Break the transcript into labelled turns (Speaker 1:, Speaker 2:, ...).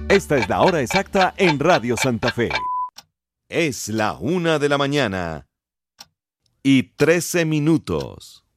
Speaker 1: Esta es la hora exacta en Radio Santa Fe. Es la 1:00 a.m. y 13 minutos.